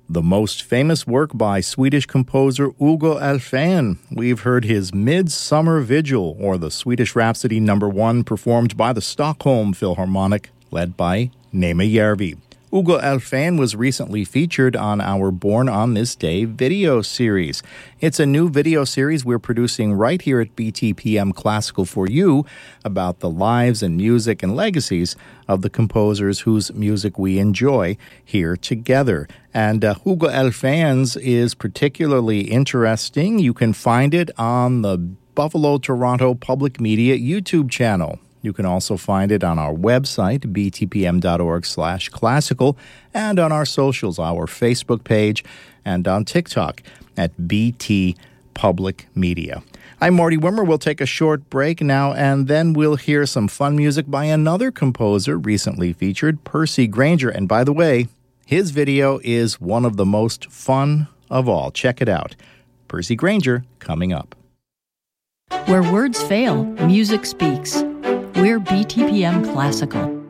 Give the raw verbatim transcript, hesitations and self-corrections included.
the most famous work by Swedish composer Hugo Alfvén. We've heard his Midsummer Vigil, or the Swedish Rhapsody number one, performed by the Stockholm Philharmonic, led by Neeme Järvi. Hugo Alfvén was recently featured on our Born on This Day video series. It's a new video series we're producing right here at B T P M Classical for you about the lives and music and legacies of the composers whose music we enjoy here together. And uh, Hugo Alfvén's is particularly interesting. You can find it on the Buffalo Toronto Public Media YouTube channel. You can also find it on our website, btpm.org slash classical, and on our socials, our Facebook page, and on TikTok at B T Public Media. I'm Marty Wimmer. We'll take a short break now, and then we'll hear some fun music by another composer recently featured, Percy Grainger. And by the way, his video is one of the most fun of all. Check it out. Percy Grainger coming up. Where words fail, music speaks. We're B T P M Classical.